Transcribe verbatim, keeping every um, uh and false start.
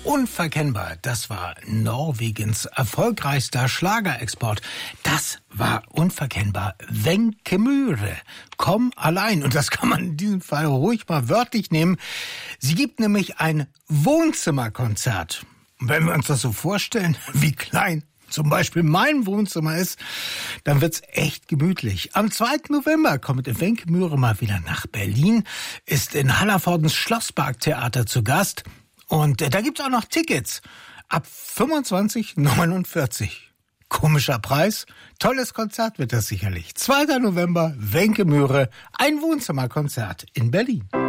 Unverkennbar, das war Norwegens erfolgreichster Schlagerexport. Das war unverkennbar. Wenche Myhre, komm allein. Und das kann man in diesem Fall ruhig mal wörtlich nehmen. Sie gibt nämlich ein Wohnzimmerkonzert. Und wenn wir uns das so vorstellen, wie klein zum Beispiel mein Wohnzimmer ist, dann wird's echt gemütlich. Am zweiten November kommt Wenche Myhre mal wieder nach Berlin, ist in Hallervordens Schlossparktheater zu Gast. Und da gibt's auch noch Tickets ab fünfundzwanzig neunundvierzig. Komischer Preis, tolles Konzert wird das sicherlich. zweiter November, Wenche Myhre, ein Wohnzimmerkonzert in Berlin.